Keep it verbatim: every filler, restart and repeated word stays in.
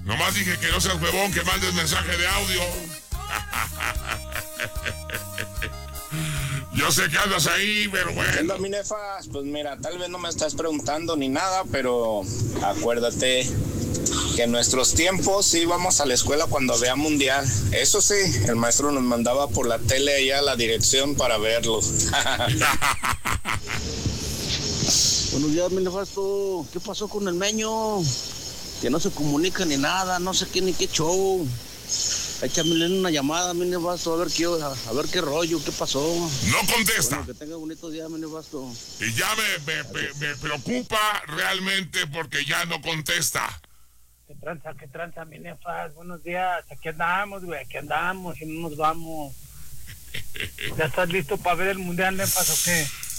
Nomás dije que no seas huevón, que mandes mensaje de audio. Yo sé que andas ahí, pero bueno. Hola, mi Nefas, pues mira, tal vez no me estás preguntando ni nada, pero acuérdate que en nuestros tiempos íbamos a la escuela cuando había mundial. Eso sí, el maestro nos mandaba por la tele allá a la dirección para verlo. Buenos días, mi nefasto. ¿Qué pasó con el Meño? Que no se comunica ni nada, no sé qué ni qué show. Échame una llamada, mi nefasto, a ver qué, a ver qué rollo, qué pasó. No contesta. Bueno, que tenga bonito día, mi nefasto. Y ya me, me, me, me preocupa realmente porque ya no contesta. ¿Qué tranza, qué tranza, mi nefas? Buenos días, aquí andamos, güey, aquí andamos y no nos vamos. ¿Ya estás listo para ver el mundial, nefas, o qué?